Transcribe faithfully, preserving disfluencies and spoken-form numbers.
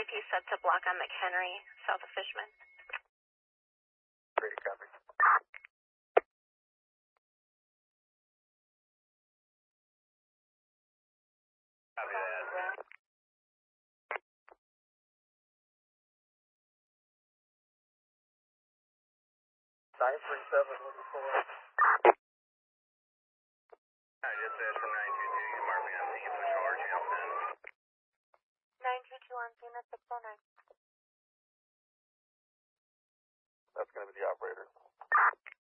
J P set to block on McHenry, south of Fishman. Great, copy. Copy that. nine three seven, looking for it. I just said from nine two two, you mark me on scene for charge, L ten. nine two two on scene at six oh nine. That's going to be the operator.